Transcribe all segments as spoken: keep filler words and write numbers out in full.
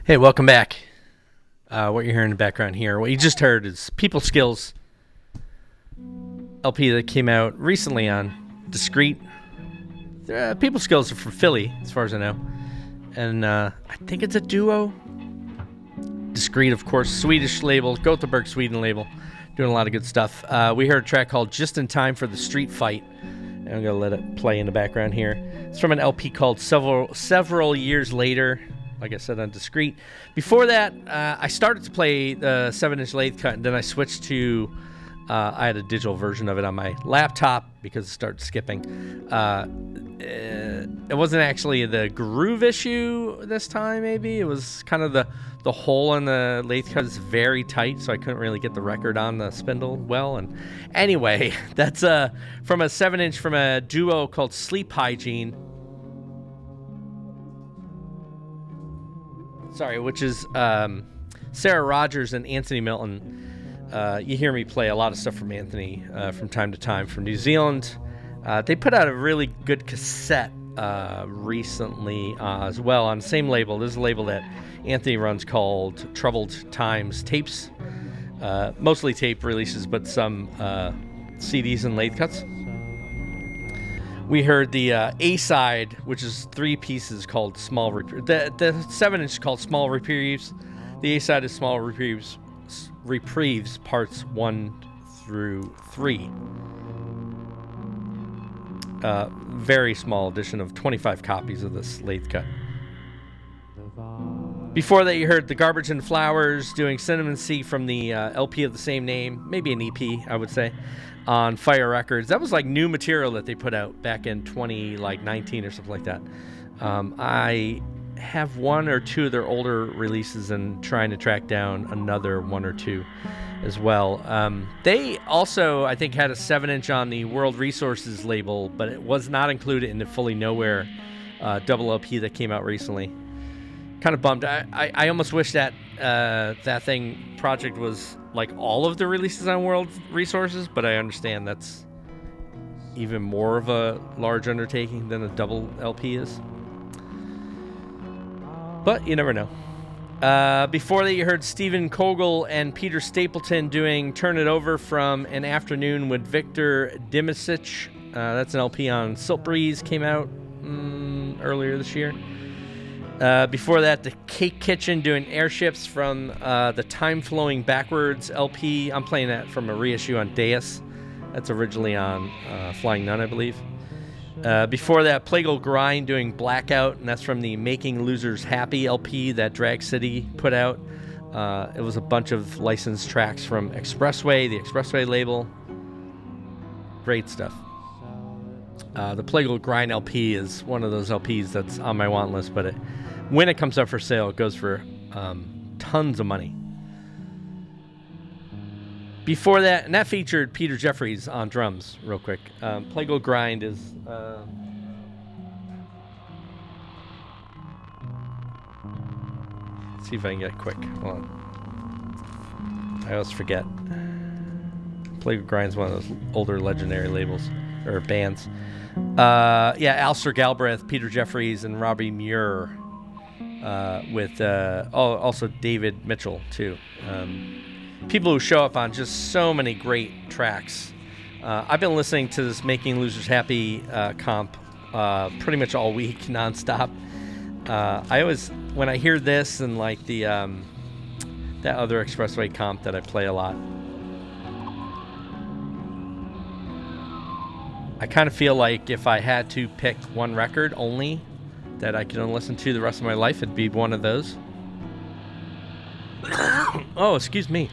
Hey, welcome back. Uh, what you're hearing in the background here, what you just heard is People Skills L P that came out recently on Discreet. Uh, People Skills are from Philly, as far as I know. And uh, I think it's a duo. Discreet, of course, Swedish label, Gothenburg, Sweden label. Doing a lot of good stuff. Uh, we heard a track called Just in Time for the Street Fight. And I'm going to let it play in the background here. It's from an L P called Several Several Years Later. Like I said, on Discreet. Before that, uh, I started to play the seven-inch lathe cut, and then I switched to, uh, I had a digital version of it on my laptop because it started skipping. Uh, it wasn't actually the groove issue this time, maybe. It was kind of the, the hole in the lathe cut is very tight, so I couldn't really get the record on the spindle well. And anyway, that's uh, from a seven-inch from a duo called Sleep Hygiene. Sorry, which is um, Sarah Rogers and Anthony Milton. Uh, you hear me play a lot of stuff from Anthony uh, from time to time from New Zealand. Uh, they put out a really good cassette uh, recently uh, as well on the same label. This is a label that Anthony runs called Troubled Times Tapes. Uh, mostly tape releases, but some uh, C Ds and lathe cuts. We heard the uh, A-side, which is three pieces called Small Reprieves. The, the seven-inch is called Small Reprieves. The A-side is Small Reprieves, Reprieves parts one through three. Uh, very small edition of twenty-five copies of this lathe cut. Before that, you heard The Garbage and Flowers doing Cinnamon Sea from the uh, L P of the same name. Maybe an E P, I would say. On Fire Records. That was like new material that they put out back in twenty nineteen or something like that. Um, I have one or two of their older releases and trying to track down another one or two as well. Um, they also, I think, had a seven-inch on the World Resources label, but it was not included in the Fully Nowhere uh, double L P that came out recently. Kind of bummed. I, I, I almost wish that uh, that thing project was like all of the releases on World Resources, but I understand that's even more of a large undertaking than a double L P is. But you never know. Uh, before that, you heard Stephen Kogel and Peter Stapleton doing Turn It Over from An Afternoon with Victor Dimisic. Uh, that's an L P on Silt Breeze, came out mm, earlier this year. Uh, before that, the Cake Kitchen doing Airships from uh, the Time Flowing Backwards L P. I'm playing that from a reissue on Deus. That's originally on uh, Flying Nun, I believe. Uh, before that, Plagal Grind doing Blackout, and that's from the Making Losers Happy L P that Drag City put out. Uh, it was a bunch of licensed tracks from Expressway, the Expressway label. Great stuff. Uh, the Plagal Grind L P is one of those L Ps that's on my want list, but it, when it comes up for sale, it goes for um, tons of money. Before that, and that featured Peter Jeffries on drums, real quick. Um, Plagal Grind is... Uh, let's see if I can get it quick. Hold on. I always forget. Plagal Grind is one of those older legendary labels, or bands. Uh, yeah, Alistair Galbraith, Peter Jeffries, and Robbie Muir, uh, with uh, also David Mitchell too. Um, people who show up on just so many great tracks. Uh, I've been listening to this Making Losers Happy uh, comp uh, pretty much all week, nonstop. Uh, I always, when I hear this and like the um, that other Expressway comp that I play a lot, I kind of feel like if I had to pick one record only that I can listen to the rest of my life, it'd be one of those. Oh, excuse me.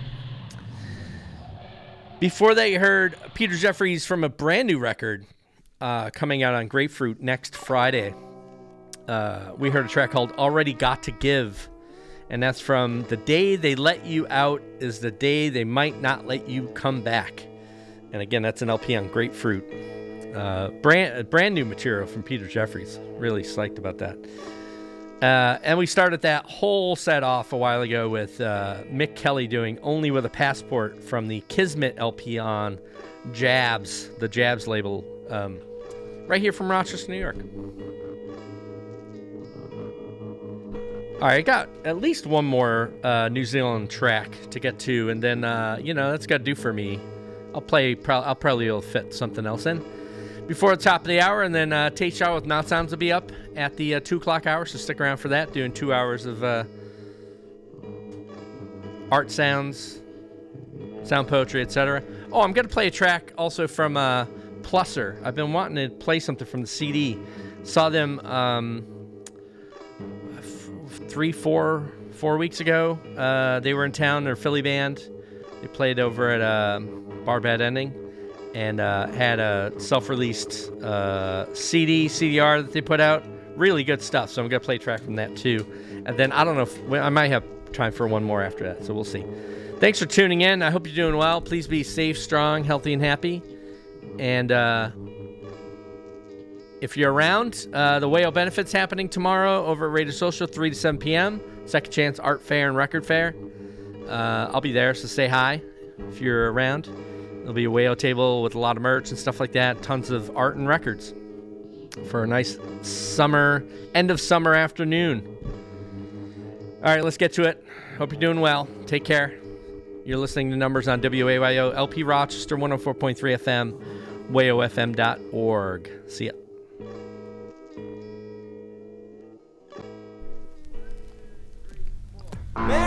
Before that, you heard Peter Jeffries from a brand new record uh, coming out on Grapefruit next Friday. Uh, we heard a track called Already Got to Give, and that's from The Day They Let You Out is the Day They Might Not Let You Come Back. And again, that's an L P on Grapefruit. Uh, brand brand new material from Peter Jeffries. Really psyched about that. Uh, and we started that whole set off a while ago with uh, Mick Kelly doing Only With a Passport from the Kismet L P on Jabs, the Jabs label, um, right here from Rochester, New York. All right, I got at least one more uh, New Zealand track to get to, and then uh, you know that's got to do for me. I'll play. Pro- I'll probably be able to fit something else in before the top of the hour, and then uh, Tate Shaw with Mouth Sounds will be up at the uh, two o'clock hour. So stick around for that. Doing two hours of uh, art sounds, sound poetry, et cetera. Oh, I'm gonna play a track also from uh, Plusser. I've been wanting to play something from the C D. Saw them um, f- three, four, four weeks ago. Uh, they were in town. They're a Philly band. They played over at uh, Bar Bad Ending and uh, had a self-released uh, C D, C D R that they put out. Really good stuff. So I'm gonna play a track from that too. And then I don't know if well, I might have time for one more after that. So we'll see. Thanks for tuning in. I hope you're doing well. Please be safe, strong, healthy, and happy. And uh, if you're around, uh, the Whale Benefit's happening tomorrow over at Radio Social, three to seven p.m. Second Chance Art Fair and Record Fair. Uh, I'll be there, so say hi if you're around. There'll be a Whale table with a lot of merch and stuff like that. Tons of art and records for a nice summer, end of summer afternoon. All right, let's get to it. Hope you're doing well. Take care. You're listening to Numbers on W A Y O, L P Rochester, one oh four point three F M, way o f m dot org. See ya.